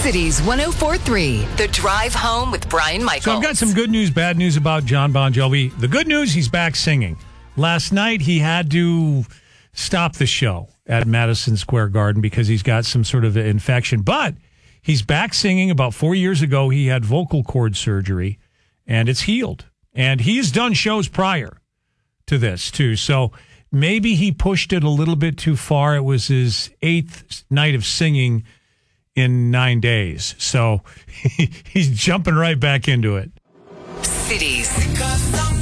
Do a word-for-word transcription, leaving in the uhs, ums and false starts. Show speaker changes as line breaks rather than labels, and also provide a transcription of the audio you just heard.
Cities one oh four point three, The Drive Home with Brian Michaels.
So I've got some good news, bad news about John Bon Jovi. The good news, he's back singing. Last night, he had to stop the show at Madison Square Garden because he's got some sort of infection. But he's back singing. About four years ago, he had vocal cord surgery, and it's healed. And he's done shows prior to this, too. So maybe he pushed it a little bit too far. It was his eighth night of singing in nine days. So he, he's jumping right back into it.
Cities.